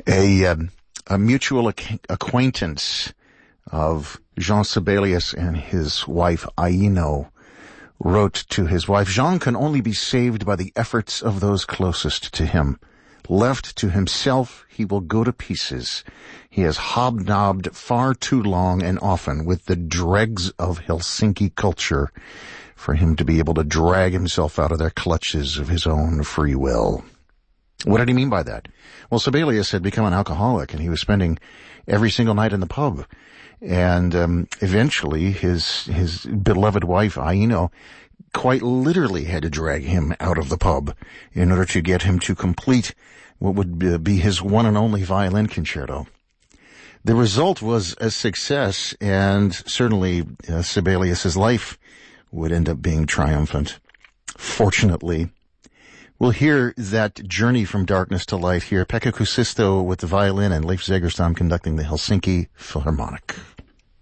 A mutual acquaintance of Jean Sibelius and his wife Aino wrote to his wife, "Jean can only be saved by the efforts of those closest to him. Left to himself, he will go to pieces. He has hobnobbed far too long and often with the dregs of Helsinki culture for him to be able to drag himself out of their clutches of his own free will." What did he mean by that? Well, Sibelius had become an alcoholic, and he was spending every single night in the pub. And eventually his beloved wife, Aino, quite literally had to drag him out of the pub in order to get him to complete what would be his one and only violin concerto. The result was a success, and certainly Sibelius's life would end up being triumphant. Fortunately, we'll hear that journey from darkness to light here. Pekka Kuusisto with the violin and Leif Segerstam conducting the Helsinki Philharmonic.